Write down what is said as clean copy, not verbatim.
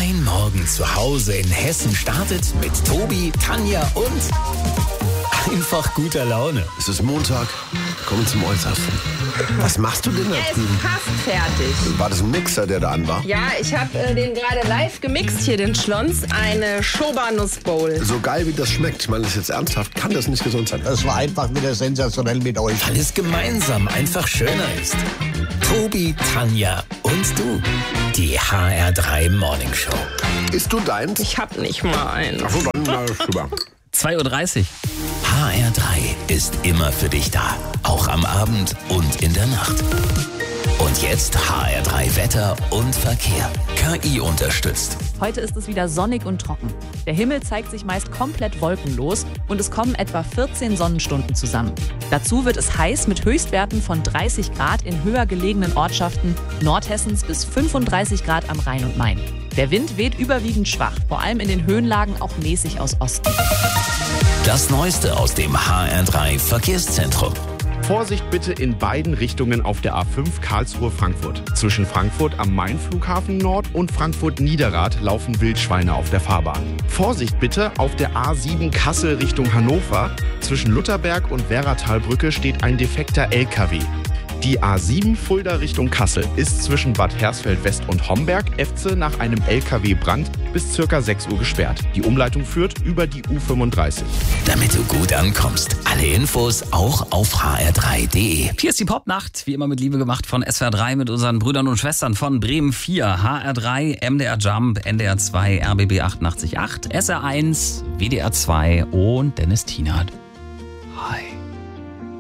Dein Morgen zu Hause in Hessen startet mit Tobi, Tanja und einfach guter Laune. Es ist Montag, kommen zum Äußersten. Was machst du denn da Er ist drüben? fast fertig. War das ein Mixer, der da an war? Ja, ich habe den gerade live gemixt hier, den Schlons. Eine Schobernuss-Bowl. So geil wie das schmeckt, ich meine das jetzt ernsthaft, kann das nicht gesund sein. Das war einfach wieder sensationell mit euch. Weil es gemeinsam einfach schöner ist. Tobi, Tanja und du. Die HR3 Morning Show. Isst du deins? Ich hab nicht mal einen. Achso, dann rüber. 2.30 Uhr. HR3 ist immer für dich da. Auch am Abend und in der Nacht. Und jetzt HR3 Wetter und Verkehr. KI unterstützt. Heute ist es wieder sonnig und trocken. Der Himmel zeigt sich meist komplett wolkenlos und es kommen etwa 14 Sonnenstunden zusammen. Dazu wird es heiß mit Höchstwerten von 30 Grad in höher gelegenen Ortschaften Nordhessens bis 35 Grad am Rhein und Main. Der Wind weht überwiegend schwach, vor allem in den Höhenlagen auch mäßig aus Osten. Das Neueste aus dem HR3 Verkehrszentrum. Vorsicht bitte in beiden Richtungen auf der A5 Karlsruhe-Frankfurt. Zwischen Frankfurt am Main-Flughafen Nord und Frankfurt-Niederrad laufen Wildschweine auf der Fahrbahn. Vorsicht bitte auf der A7 Kassel Richtung Hannover. Zwischen Lutherberg und Werratalbrücke steht ein defekter LKW. Die A7 Fulda Richtung Kassel ist zwischen Bad Hersfeld-West und Homberg-Efze nach einem LKW-Brand bis ca. 6 Uhr gesperrt. Die Umleitung führt über die U35. Damit du gut ankommst. Alle Infos auch auf hr3.de. Hier ist die Popnacht, wie immer mit Liebe gemacht von SWR3 mit unseren Brüdern und Schwestern von Bremen 4, HR3, MDR Jump, NDR 2, RBB 88.8, SR1, WDR 2 und Dennis Tienert. Hi.